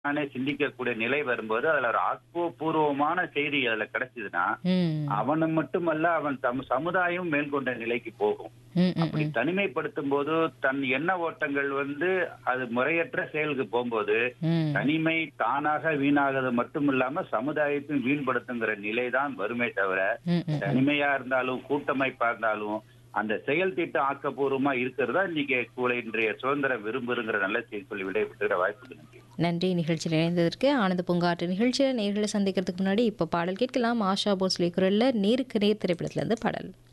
நானே சிந்திக்கக்கூடிய நிலை வரும்போது அதுல ஒரு ஆக்கப்பூர்வமான செய்தி அதுல கிடைச்சதுன்னா ம். அவனை மட்டுமல்ல அவன் சமுதாயம் மேல்கொண்ட நிலைக்கு போகும். ம், ம், அப்படி ம். தனிமைப்படுத்தும் போது தன் எண்ண ஓட்டங்கள் அது முறையற்ற செயலுக்கு போகும்போது ம். தனிமை தானாக வீணாகிறது மட்டும் இல்லாம சமுதாயத்தையும் வீண்படுத்துங்கிற நிலைதான் வருமே தவிர ம், ம், ம். தனிமையா இருந்தாலும் கூட்டமைப்பா இருந்தாலும் அந்த செயல் திட்டம் ஆக்கப்பூர்வமா இருக்கிறதா இன்னைக்கு இன்றைய சுதந்திரம் விரும்புகிற நல்ல செய்தி சொல்லி விடைபெற்றுகிற வாய்ப்பு நன்றி. நன்றி நிகழ்ச்சியில் இணைந்ததற்கு. ஆனந்த பூங்காற்று நிகழ்ச்சியில் நேர்களை சந்திக்கிறதுக்கு முன்னாடி இப்போ பாடல் கேட்கலாம். ஆஷா போஸ்லே குரல்ல நேருக்கு நேர் திரைப்படத்திலிருந்து பாடல்.